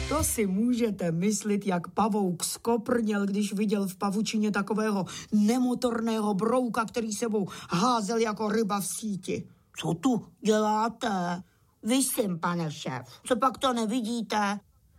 To si můžete myslet, jak pavouk skoprněl, když viděl v pavučině takového nemotorného brouka, který sebou házel jako ryba v síti. Co tu děláte? Vysím, pane šéf. Co pak to nevidíte?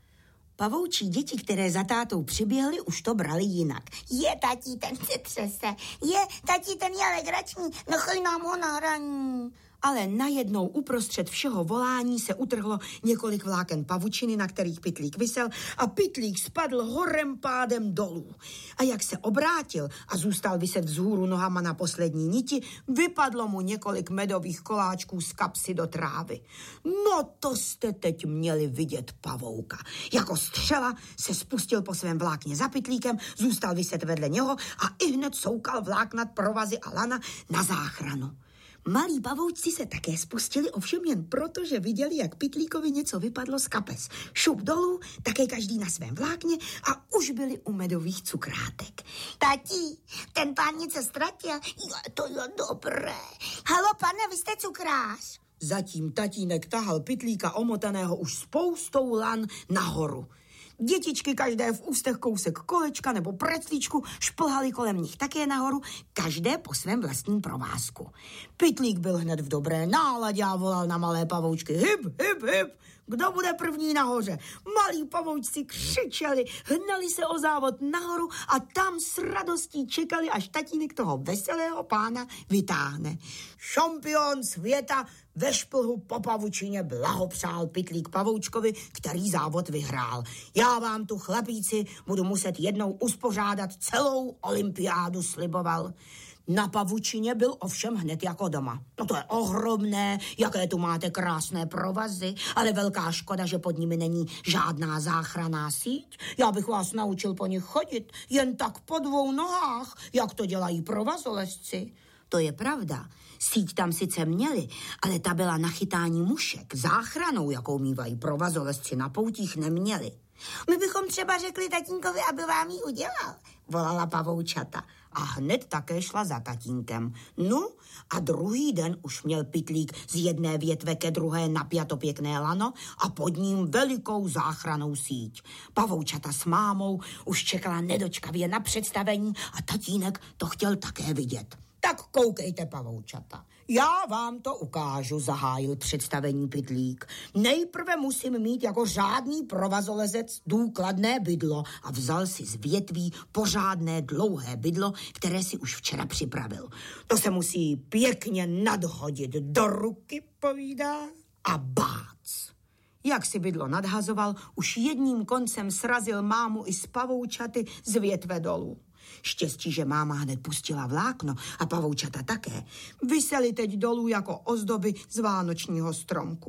Pavoučí děti, které za tátou přiběhly, už to brali jinak. Je, tatí, ten se třese. Je, tatí, ten je legrační. Nechaj nám ho na hraní. Ale najednou uprostřed všeho volání se utrhlo několik vláken pavučiny, na kterých pytlík visel, a pytlík spadl horem pádem dolů. A jak se obrátil a zůstal viset vzhůru nohama na poslední niti, vypadlo mu několik medových koláčků z kapsy do trávy. No to jste teď měli vidět pavouka. Jako střela se spustil po svém vlákně za pytlíkem, zůstal viset vedle něho a ihned soukal vláknat provazy a lana na záchranu. Malí pavoučci se také spustili, ovšem jen proto, že viděli, jak pytlíkovi něco vypadlo z kapes. Šup dolů, také každý na svém vlákně a už byli u medových cukrátek. Tatí, ten pán něco ztratil. To je dobré. Halo, pane, vy jste cukrář? Zatím tatínek tahal pytlíka omotaného už spoustou lan nahoru. Dětičky každé v ústech kousek kolečka nebo preclíčku šplhaly kolem nich také nahoru, každé po svém vlastním provázku. Pytlík byl hned v dobré náladě a volal na malé pavoučky: hip, hip, hip, kdo bude první nahoře? Malí pavoučci křičeli, hnali se o závod nahoru a tam s radostí čekali, až tatínek toho veselého pána vytáhne. Šampion světa ve šplhu po pavučině blahopřál pytlík pavoučkovi, který závod vyhrál. Já vám tu, chlapíci, budu muset jednou uspořádat celou olympiádu, sliboval. Na pavučině byl ovšem hned jako doma. No to je ohromné, jaké tu máte krásné provazy, ale velká škoda, že pod nimi není žádná záchranná síť. Já bych vás naučil po nich chodit, jen tak po dvou nohách, jak to dělají provazolezci. To je pravda. Síť tam sice měli, ale ta byla na chytání mušek. Záchranou, jakou mívají provazolezci, na poutích neměli. My bychom třeba řekli tatínkovi, aby vám ji udělal, volala pavoučata. A hned také šla za tatínkem. No a druhý den už měl pytlík z jedné větve ke druhé napjato pěkné lano a pod ním velikou záchrannou síť. Pavoučata s mámou už čekala nedočkavě na představení a tatínek to chtěl také vidět. Tak koukejte, pavoučata, já vám to ukážu, zahájil představení pytlík. Nejprve musím mít jako řádný provazolezec důkladné bydlo a vzal si z větví pořádné dlouhé bydlo, které si už včera připravil. To se musí pěkně nadhodit do ruky, povídá, a bác. Jak si bydlo nadhazoval, už jedním koncem srazil mámu i z pavoučaty z větve dolů. Štěstí, že máma hned pustila vlákno a pavoučata také. Viseli teď dolů jako ozdoby z vánočního stromku.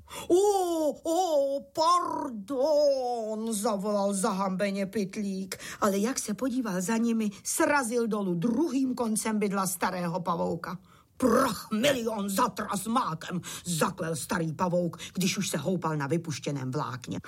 Pardon, zavolal zahambeně pytlík, ale jak se podíval za nimi, srazil dolů druhým koncem bydla starého pavouka. Prach milion zatras mákem, zaklel starý pavouk, když už se houpal na vypuštěném vlákně.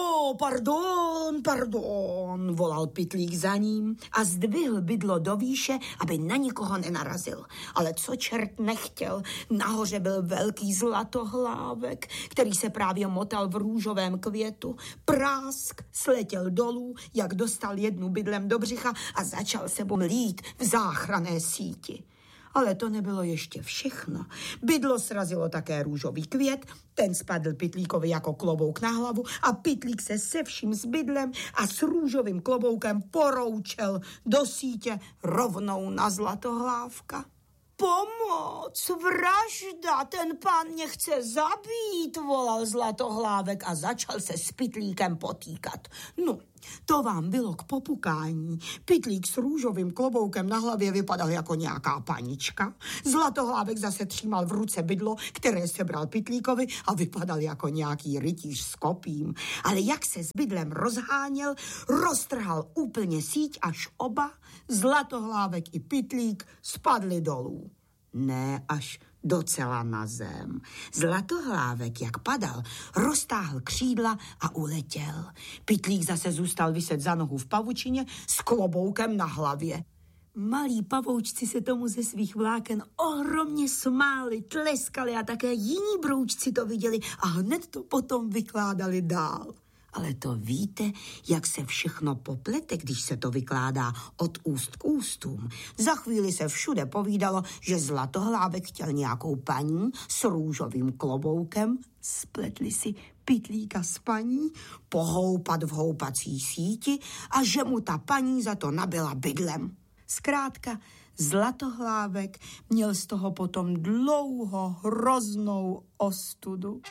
Pardon, volal pytlík za ním a zdvihl bydlo do výše, aby na nikoho nenarazil. Ale co čert nechtěl, nahoře byl velký zlatohlávek, který se právě motal v růžovém květu. Prásk sletěl dolů, jak dostal jednu bydlem do břicha a začal se mlít v záchranné síti. Ale to nebylo ještě všechno. Bydlo srazilo také růžový květ, ten spadl pytlíkovi jako klobouk na hlavu a pytlík se se vším s bydlem a s růžovým kloboukem poroučel do sítě rovnou na zlatohlávka. Pomoc, vražda, ten pán mě chce zabít, volal zlatohlávek a začal se s pytlíkem potýkat. No, to vám bylo k popukání. Pytlík s růžovým kloboukem na hlavě vypadal jako nějaká panička. Zlatohlávek zase třímal v ruce bydlo, které sebral pytlíkovi a vypadal jako nějaký rytíř s kopím. Ale jak se s bydlem rozháněl, roztrhal úplně síť, až oba, Zlatohlávek i pytlík, spadli dolů. Ne až docela na zem. Zlatohlávek, jak padal, roztáhl křídla a uletěl. Pytlík zase zůstal viset za nohu v pavučině s kloboukem na hlavě. Malí pavoučci se tomu ze svých vláken ohromně smáli, tleskali a také jiní broučci to viděli a hned to potom vykládali dál. Ale to víte, jak se všechno poplete, když se to vykládá od úst k ústům. Za chvíli se všude povídalo, že Zlatohlávek chtěl nějakou paní s růžovým kloboukem, spletli si Pytlíka s paní, pohoupat v houpací síti a že mu ta paní za to nabila bydlem. Zkrátka, Zlatohlávek měl z toho potom dlouho hroznou ostudu.